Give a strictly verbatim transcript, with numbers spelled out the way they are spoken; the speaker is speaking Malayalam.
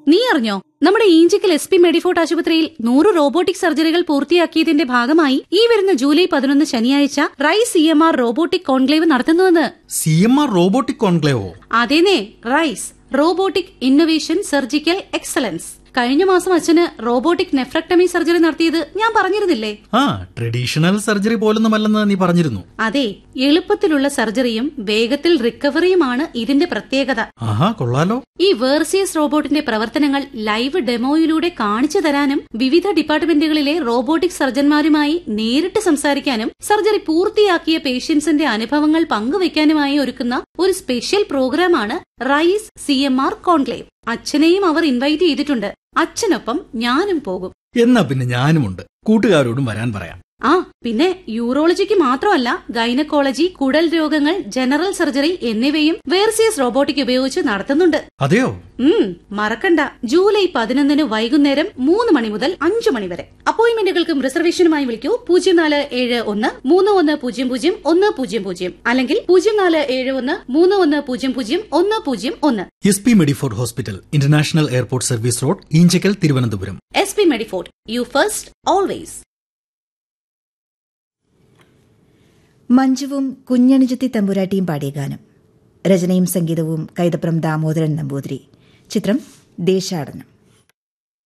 നീ അറിഞ്ഞോ? നമ്മുടെ ഈഞ്ചിക്കൽ എസ് പി മെഡിഫോർട്ട് ആശുപത്രിയിൽ നൂറ് റോബോട്ടിക് സർജറികൾ പൂർത്തിയാക്കിയതിന്റെ ഭാഗമായി ഈ വരുന്ന ജൂലൈ പതിനൊന്ന് ശനിയാഴ്ച rice C M R robotic conclave നടത്തുന്നുവെന്ന്. C M R robotic കോൺക്ലേവോ? അതേനെ, rice robotic innovation surgical excellence. കഴിഞ്ഞ മാസം അച്ഛന് റോബോട്ടിക് നെഫ്രക്ടമി സർജറി നടത്തിയത് ഞാൻ പറഞ്ഞിരുന്നില്ലേ? ആ, ട്രഡീഷണൽ സർജറി പോലൊന്നുമല്ലെന്ന് നീ പറഞ്ഞിരുന്നു. അതെ, എളുപ്പത്തിലുള്ള സർജറിയും വേഗത്തിൽ റിക്കവറിയുമാണ് ഇതിന്റെ പ്രത്യേകത. ആഹാ, കൊള്ളാലോ. ഈ വേർസിയസ് റോബോട്ടിന്റെ പ്രവർത്തനങ്ങൾ ലൈവ് ഡെമോയിലൂടെ കാണിച്ചു തരാനും വിവിധ ഡിപ്പാർട്ട്മെന്റുകളിലെ റോബോട്ടിക് സർജന്മാരുമായി നേരിട്ട് സംസാരിക്കാനും സർജറി പൂർത്തിയാക്കിയ പേഷ്യൻസിന്റെ അനുഭവങ്ങൾ പങ്കുവയ്ക്കാനുമായി ഒരുക്കുന്ന ഒരു സ്പെഷ്യൽ പ്രോഗ്രാമാണ് rice C M R conclave. അച്ഛനെയും അവർ ഇൻവൈറ്റ് ചെയ്തിട്ടുണ്ട്. അച്ഛനൊപ്പം ഞാനും പോകും. എന്നാ പിന്നെ ഞാനുമുണ്ട്. കൂട്ടുകാരോടും വരാൻ പറയാം. ആ, പിന്നെ യൂറോളജിക്ക് മാത്രമല്ല, ഗൈനക്കോളജി, കുടൽ രോഗങ്ങൾ, ജനറൽ സർജറി എന്നിവയും വേർസിയസ് റോബോട്ടിക് ഉപയോഗിച്ച് നടത്തുന്നുണ്ട്. അതെയോ? ഉം മറക്കണ്ട, ജൂലൈ പതിനൊന്നിന് വൈകുന്നേരം മൂന്ന് മണി മുതൽ അഞ്ചു മണി വരെ. അപ്പോയിന്റ്മെന്റുകൾക്കും റിസർവേഷനുമായി വിളിക്കൂ പൂജ്യം നാല് ഏഴ് ഒന്ന് മൂന്ന് ഒന്ന് പൂജ്യം പൂജ്യം ഒന്ന് പൂജ്യം പൂജ്യം അല്ലെങ്കിൽ പൂജ്യം നാല് ഏഴ് ഒന്ന് മൂന്ന് ഒന്ന് പൂജ്യം പൂജ്യം ഒന്ന് പൂജ്യം ഒന്ന്. S P Medifort hospital, international airport service road, Eenchakkal, Thiruvananthapuram. S P Medifort, you first always. മഞ്ജുവും കുഞ്ഞനുജത്തി തമ്പുരാട്ടിയും പാടിയ ഗാനം. രചനയും സംഗീതവും കൈതപ്രം ദാമോദരൻ നമ്പൂതിരി. ചിത്രം ദേശാടനം.